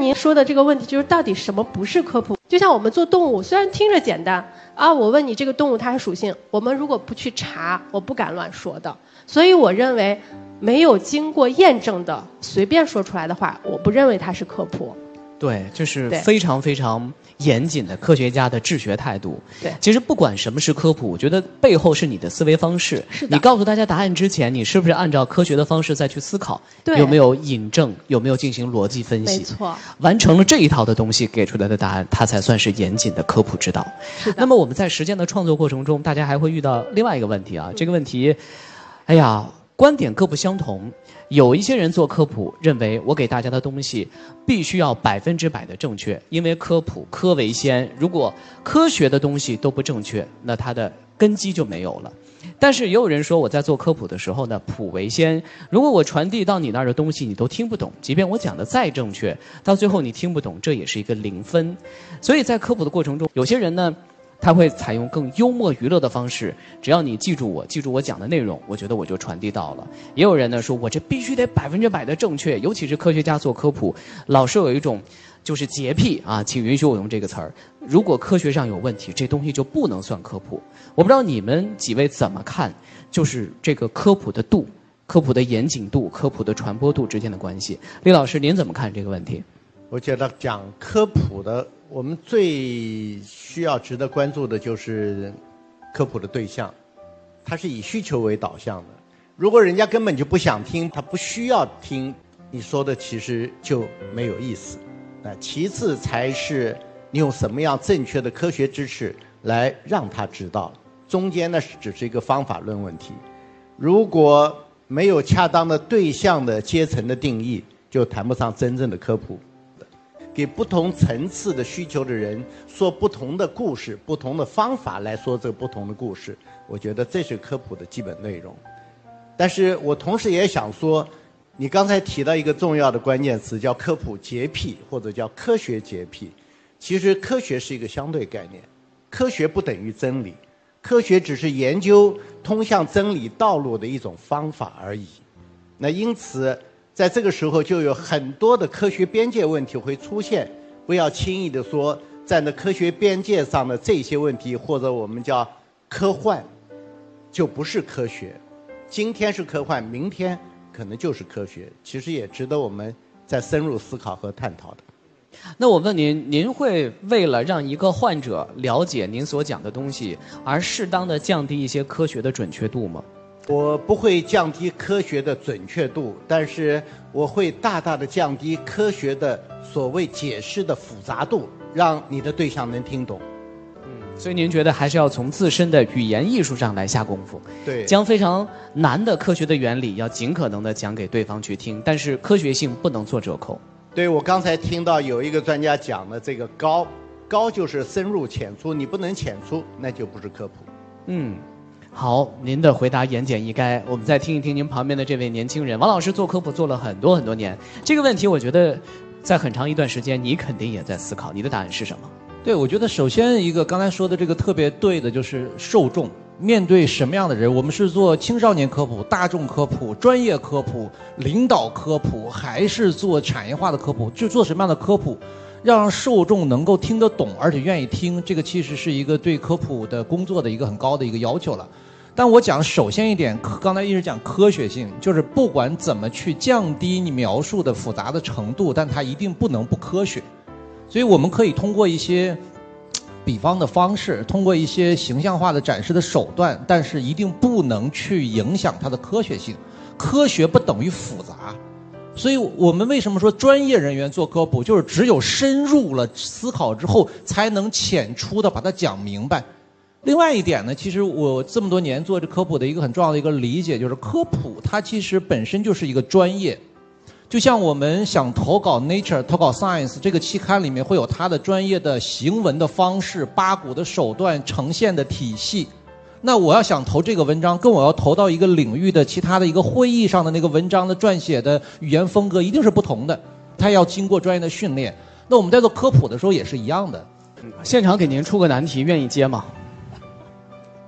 您说的这个问题，就是到底什么不是科普？就像我们做动物，虽然听着简单啊，我问你这个动物它的属性，我们如果不去查，我不敢乱说的。所以我认为，没有经过验证的随便说出来的话，我不认为它是科普。 对，这是非常非常严谨的科学家的治学态度。 对， 其实不管什么是科普，我觉得背后是你的思维方式。 是的。 你告诉大家答案之前，你是不是按照科学的方式再去思考？ 对。 有没有引证？有没有进行逻辑分析？ 没错。 完成了这一套的东西，给出来的答案，它才算是严谨的科普之道。 是的。 那么我们在实践的创作过程中，大家还会遇到另外一个问题啊，这个问题，哎呀，观点各不相同。有一些人做科普，认为我给大家的东西必须要100%的正确，因为科普科为先，如果科学的东西都不正确，那它的根基就没有了。但是也有人说，我在做科普的时候呢，普为先，如果我传递到你那儿的东西你都听不懂，即便我讲的再正确，到最后你听不懂，这也是一个0分。所以在科普的过程中，有些人呢，他会采用更幽默娱乐的方式，只要你记住我讲的内容，我觉得我就传递到了。也有人呢说，我这必须得100%的正确，尤其是科学家做科普，老是有一种就是洁癖啊，请允许我用这个词儿。如果科学上有问题，这东西就不能算科普。我不知道你们几位怎么看，就是这个科普的度、科普的严谨度、科普的传播度之间的关系。李老师，您怎么看这个问题？ 我觉得讲科普的，我们最需要值得关注的就是科普的对象，它是以需求为导向的。如果人家根本就不想听，他不需要听你说的，其实就没有意思。其次才是你用什么样正确的科学知识来让他知道，中间呢只是一个方法论问题。如果没有恰当的对象的阶层的定义，就谈不上真正的科普。给不同层次的需求的人说不同的故事，不同的方法来说这不同的故事，我觉得这是科普的基本内容。但是我同时也想说，你刚才提到一个重要的关键词，叫科普洁癖，或者叫科学洁癖。其实科学是一个相对概念，科学不等于真理，科学只是研究通向真理道路的一种方法而已。那因此在这个时候就有很多的科学边界问题会出现，不要轻易的说站在科学边界上的这些问题，或者我们叫科幻，就不是科学。今天是科幻，明天可能就是科学，其实也值得我们再深入思考和探讨的。 那我问您，您会为了让一个患者了解您所讲的东西，而适当的降低一些科学的准确度吗？ 我不会降低科学的准确度，但是我会大大的降低科学的所谓解释的复杂度，让你的对象能听懂。 所以您觉得还是要从自身的语言艺术上来下功夫， 对， 将非常难的科学的原理要尽可能的讲给对方去听，但是科学性不能做折扣。 对，我刚才听到有一个专家讲的这个高就是深入浅出，你不能浅出，那就不是科普。 好，您的回答言简意赅。我们再听一听您旁边的这位年轻人，王老师做科普做了很多很多年，这个问题我觉得在很长一段时间你肯定也在思考，你的答案是什么？ 对，我觉得首先一个刚才说的这个特别对的就是受众，面对什么样的人，我们是做青少年科普、大众科普、专业科普、领导科普，还是做产业化的科普，就做什么样的科普让受众能够听得懂而且愿意听，这个其实是一个对科普的工作的一个很高的一个要求了。但我讲首先一点，刚才一直讲科学性，就是不管怎么去降低你描述的复杂的程度，但它一定不能不科学。所以我们可以通过一些比方的方式，通过一些形象化的展示的手段，但是一定不能去影响它的科学性。科学不等于复杂。所以我们为什么说专业人员做科普，就是只有深入了思考之后，才能浅出的把它讲明白。另外一点呢，其实我这么多年做这科普的一个很重要的一个理解，就是科普它其实本身就是一个专业。就像我们想投稿 Nature、投稿 Science 这个期刊里面会有它的专业的行文的方式、八股的手段、呈现的体系。那我要想投这个文章，跟我要投到一个领域的其他的一个会议上的那个文章的撰写的语言风格一定是不同的，它要经过专业的训练。那我们在做科普的时候也是一样的。 现场给您出个难题，愿意接吗？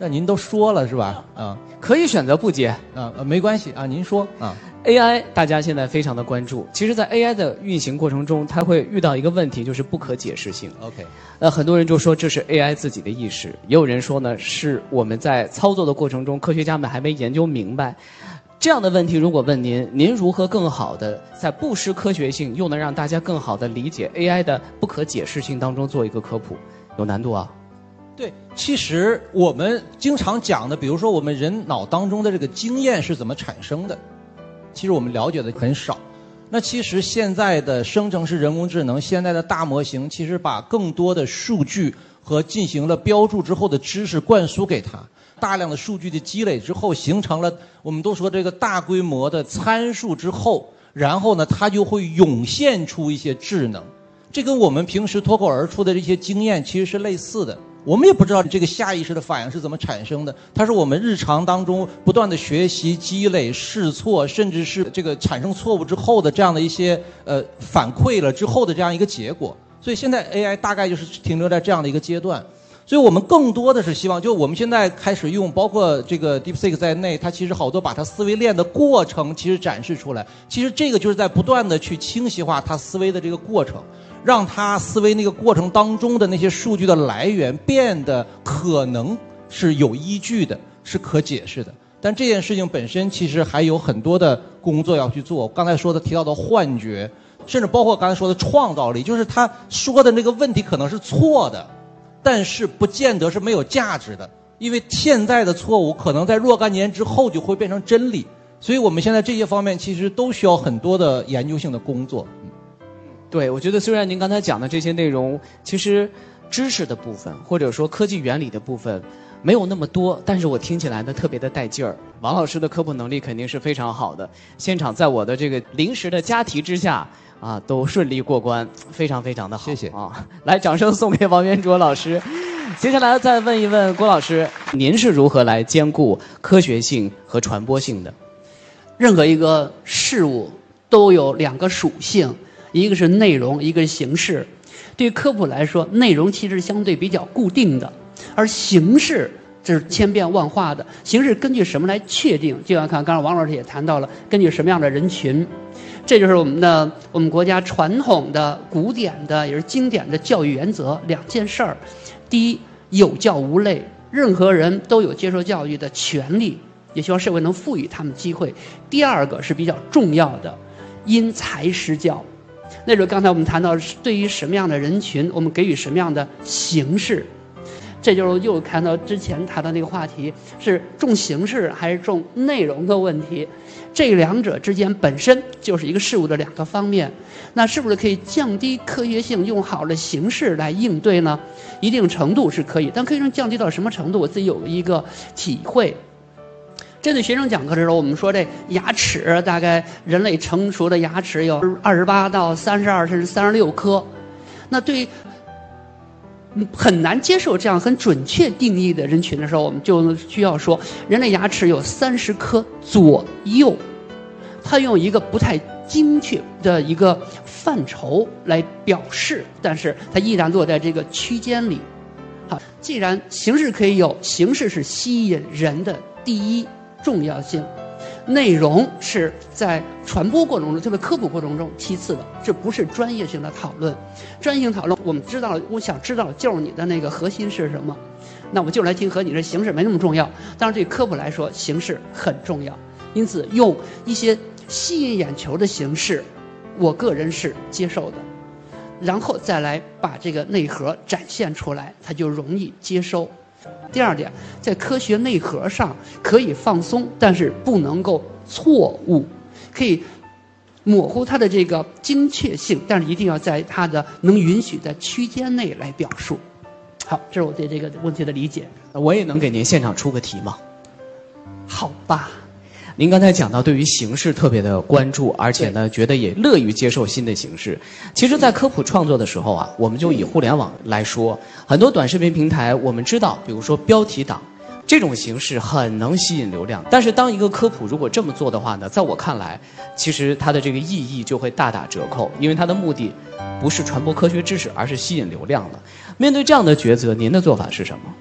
那您都说了是吧？ 可以选择不接没关系啊，您说啊。 AI 大家现在非常的关注，其实，在 AI 的运行过程中，它会遇到一个问题，就是不可解释性。 OK， 很多人就说这是 AI 自己的意识，也有人说呢是我们在操作的过程中，科学家们还没研究明白。这样的问题如果问您，您如何更好的在不失科学性，又能让大家更好的理解 AI 的不可解释性当中做一个科普？有难度啊。 对，其实我们经常讲的，比如说我们人脑当中的这个经验是怎么产生的，其实我们了解的很少。那其实现在的生成式人工智能，现在的大模型，其实把更多的数据和进行了标注之后的知识灌输给它，大量的数据的积累之后，形成了我们都说这个大规模的参数之后，然后呢，它就会涌现出一些智能。这跟我们平时脱口而出的这些经验其实是类似的。我们也不知道这个下意识的反应是怎么产生的，它是我们日常当中不断的学习、积累、试错，甚至是这个产生错误之后的这样的一些反馈了之后的这样一个结果。所以现在 AI 大概就是停留在这样的一个阶段。所以我们更多的是希望，就我们现在开始用，包括这个 DeepSeek 在内，它其实好多把它思维链的过程其实展示出来。其实这个就是在不断的去清晰化它思维的这个过程，让它思维那个过程当中的那些数据的来源变得可能是有依据的，是可解释的。但这件事情本身其实还有很多的工作要去做。刚才提到的幻觉，甚至包括刚才说的创造力，就是他说的那个问题可能是错的，但是不见得是没有价值的，因为现在的错误可能在若干年之后就会变成真理。所以我们现在这些方面其实都需要很多的研究性的工作。 对，我觉得虽然您刚才讲的这些内容，其实知识的部分或者说科技原理的部分没有那么多，但是我听起来呢特别的带劲儿。王老师的科普能力肯定是非常好的，现场在我的这个临时的加题之下都顺利过关，非常非常的好。 谢谢啊！来，掌声送给王元卓老师。接下来再问一问郭老师，您是如何来兼顾科学性和传播性的？ 任何一个事物都有两个属性，一个是内容，一个是形式。对于科普来说，内容其实相对比较固定的，而形式这是千变万化的。形式根据什么来确定？就要看刚才王老师也谈到了，根据什么样的人群。这就是我们国家传统的、古典的，也是经典的教育原则两件事儿。第一，有教无类，任何人都有接受教育的权利，也希望社会能赋予他们机会。第二个是比较重要的，因材施教。那就刚才我们谈到，对于什么样的人群，我们给予什么样的形式。这就是又看到之前谈的那个话题，是重形式还是重内容的问题。这两者之间本身就是一个事物的两个方面，那是不是可以降低科学性，用好的形式来应对呢？一定程度是可以，但科学性降低到什么程度，我自己有一个体会。针对学生讲课的时候，我们说这牙齿大概人类成熟的牙齿有28到32甚至36颗，那对很难接受这样很准确定义的人群的时候，我们就需要说人类牙齿有30颗左右，它用一个不太精确的一个范畴来表示，但是它依然落在这个区间里。好，既然形式可以有，形式是吸引人的第一重要性，内容是在传播过程中，特别科普过程中其次的，这不是专业性的讨论。专业性讨论，我们知道了，我想知道就是你的那个核心是什么，那我就来听和你的形式没那么重要。当然对科普来说，形式很重要，因此用一些吸引眼球的形式，我个人是接受的，然后再来把这个内核展现出来，它就容易接收。第二点，在科学内核上可以放松，但是不能够错误，可以模糊它的这个精确性，但是一定要在它的能允许的区间内来表述。好，这是我对这个问题的理解。 我也能给您现场出个题吗？ 好吧。 您刚才讲到对于形式特别的关注，而且呢觉得也乐于接受新的形式。其实在科普创作的时候我们就以互联网来说，很多短视频平台我们知道，比如说标题党这种形式很能吸引流量，但是当一个科普如果这么做的话呢，在我看来其实它的这个意义就会大打折扣，因为它的目的不是传播科学知识，而是吸引流量了。面对这样的抉择，您的做法是什么？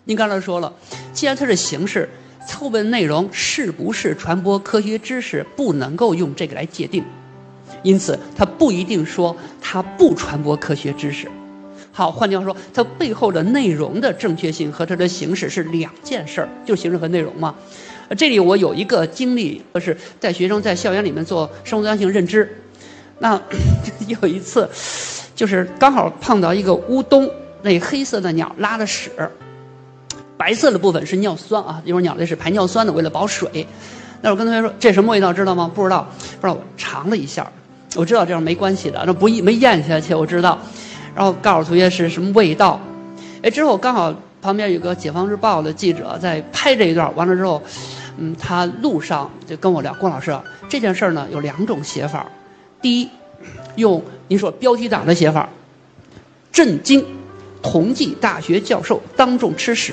您刚才说了，既然它是形式，后边内容是不是传播科学知识，不能够用这个来界定。因此，它不一定说它不传播科学知识。好，换句话说，它背后的内容的正确性和它的形式是两件事儿，就是形式和内容嘛。这里我有一个经历，是带学生在校园里面做生物多样性认知。那有一次，就是刚好碰到一个乌冬，那黑色的鸟拉的屎，白色的部分是尿酸啊，一会儿鸟类是排尿酸的，为了保水。那我跟同学说这什么味道知道吗？不知道。我尝了一下，我知道这样没关系的，那没咽下去，我知道。然后告诉同学是什么味道。之后刚好旁边有个《解放日报》的记者在拍这一段，完了之后，他路上就跟我聊，郭老师，这件事儿呢有2种写法。第一，用您说标题党的写法，震惊，同济大学教授当众吃屎。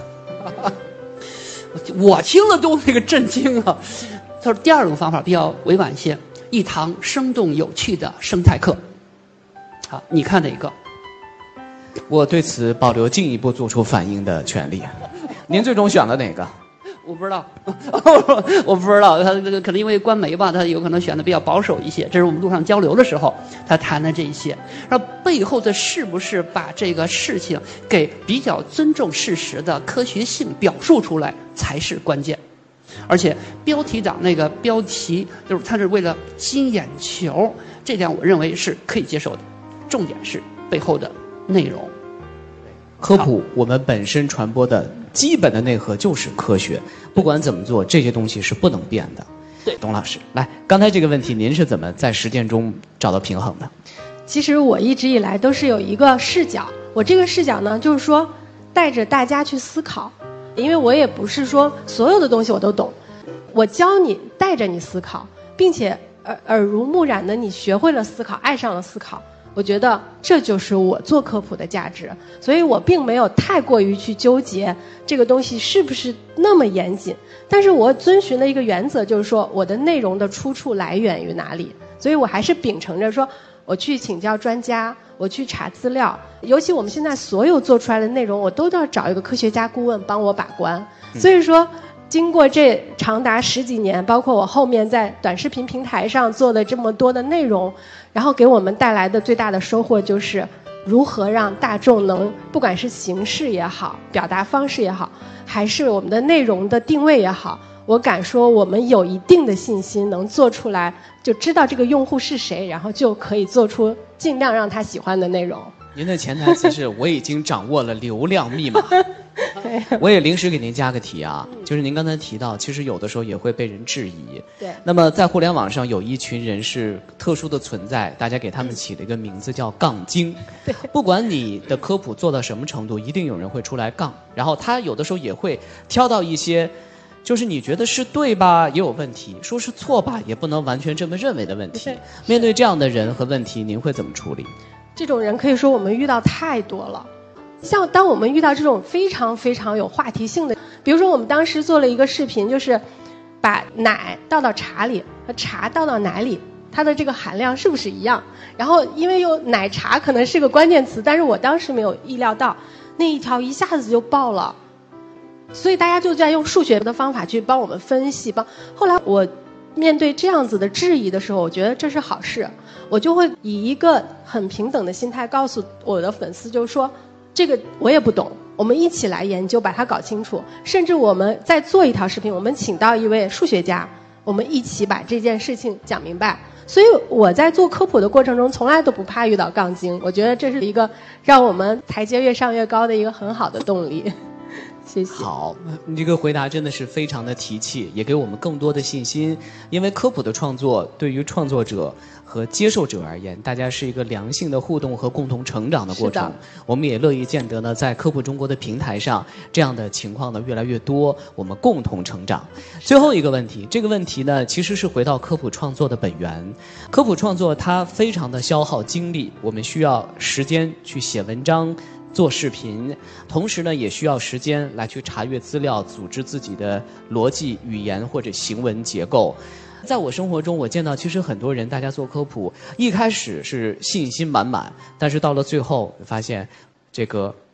我听了都那个震惊啊。他说第2种方法比较委婉些，一堂生动有趣的生态课。好，你看哪个？ 我对此保留进一步做出反应的权利。您最终选了哪个？ 我不知道，我不知道，他可能因为官媒吧，他有可能选的比较保守一些。这是我们路上交流的时候，他谈的这些。然后背后的是不是把这个事情给比较尊重事实的科学性表述出来，才是关键。而且标题党那个标题，就是他是为了吸引眼球，这点我认为是可以接受的。重点是背后的内容。 科普我们本身传播的基本的内核就是科学，不管怎么做，这些东西是不能变的。 对， 董老师，来，刚才这个问题您是怎么在实践中找到平衡的？ 其实我一直以来都是有一个视角，我这个视角呢，就是说带着大家去思考，因为我也不是说所有的东西我都懂，我教你，带着你思考，并且耳濡目染的你学会了思考，爱上了思考。我觉得这就是我做科普的价值，所以我并没有太过于去纠结这个东西是不是那么严谨，但是我遵循的一个原则就是说，我的内容的出处来源于哪里，所以我还是秉承着说，我去请教专家，我去查资料，尤其我们现在所有做出来的内容，我都要找一个科学家顾问帮我把关，所以说经过这长达10几年，包括我后面在短视频平台上做的这么多的内容，然后给我们带来的最大的收获就是如何让大众能，不管是形式也好，表达方式也好，还是我们的内容的定位也好，我敢说我们有一定的信心能做出来，就知道这个用户是谁，然后就可以做出尽量让他喜欢的内容。 您的潜台词是我已经掌握了流量密码。我也临时给您加个题啊，就是您刚才提到，其实有的时候也会被人质疑。 对。 那么在互联网上有一群人是特殊的存在，大家给他们起了一个名字叫杠精。 对。 不管你的科普做到什么程度，一定有人会出来杠，然后他有的时候也会挑到一些，就是你觉得是对吧，也有问题；说是错吧，也不能完全这么认为的问题。面对这样的人和问题，您会怎么处理？ 这种人可以说我们遇到太多了。像当我们遇到这种非常非常有话题性的，比如说我们当时做了一个视频，就是把奶倒到茶里和茶倒到奶里，它的这个含量是不是一样？然后因为有奶茶可能是个关键词，但是我当时没有意料到那一条一下子就爆了，所以大家就在用数学的方法去帮我们分析。后来我面对这样子的质疑的时候，我觉得这是好事，我就会以一个很平等的心态告诉我的粉丝，就是说这个我也不懂，我们一起来研究，把它搞清楚。甚至我们再做一条视频，我们请到一位数学家，我们一起把这件事情讲明白。所以我在做科普的过程中，从来都不怕遇到杠精。我觉得这是一个让我们台阶越上越高的一个很好的动力。谢谢。 好，你这个回答真的是非常的提气，也给我们更多的信心。因为科普的创作对于创作者和接受者而言，大家是一个良性的互动和共同成长的过程。我们也乐意见得呢，在科普中国的平台上，这样的情况呢越来越多，我们共同成长。最后一个问题，这个问题呢其实是回到科普创作的本源。科普创作它非常的消耗精力，我们需要时间去写文章，做视频，同时呢也需要时间来去查阅资料，组织自己的逻辑、语言或者行文结构。在我生活中，我见到其实很多人，大家做科普，一开始是信心满满，但是到了最后，发现这个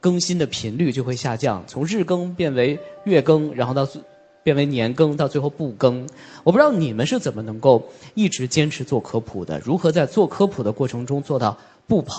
更新的频率就会下降，从日更变为月更，然后变为年更，到最后不更。我不知道你们是怎么能够一直坚持做科普的，如何在做科普的过程中做到不跑